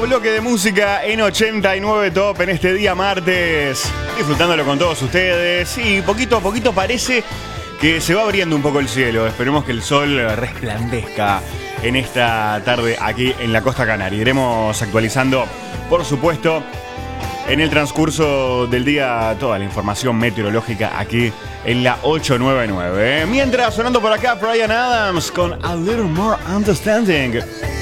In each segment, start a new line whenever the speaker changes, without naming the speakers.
bloque de música en 89 Top en este día martes, disfrutándolo con todos ustedes. Y poquito a poquito parece que se va abriendo un poco el cielo. Esperemos que el sol resplandezca en esta tarde aquí en la costa canaria. Iremos actualizando, por supuesto, en el transcurso del día toda la información meteorológica aquí en la 899. Mientras, sonando por acá, Bryan Adams con A Little More Understanding.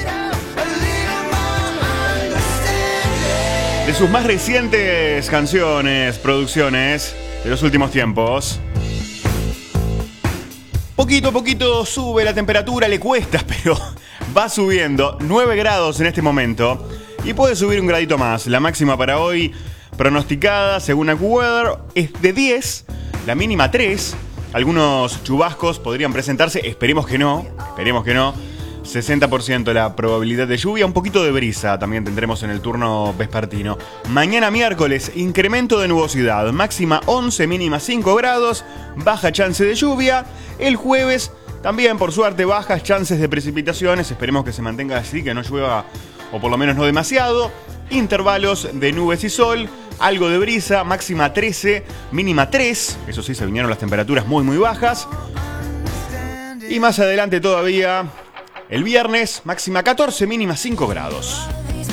De sus más recientes canciones, producciones de los últimos tiempos. Poquito a poquito sube la temperatura, le cuesta, pero va subiendo. 9 grados en este momento y puede subir un gradito más. La máxima para hoy pronosticada, según AccuWeather, es de 10, la mínima 3. Algunos chubascos podrían presentarse, esperemos que no. 60% la probabilidad de lluvia, un poquito de brisa también tendremos en el turno vespertino. Mañana miércoles, incremento de nubosidad, máxima 11, mínima 5 grados, baja chance de lluvia. El jueves también, por suerte, bajas chances de precipitaciones, esperemos que se mantenga así, que no llueva, o por lo menos no demasiado. Intervalos de nubes y sol, algo de brisa, máxima 13, mínima 3, eso sí, se vinieron las temperaturas muy bajas. Y más adelante todavía, el viernes, máxima 14, mínima 5 grados.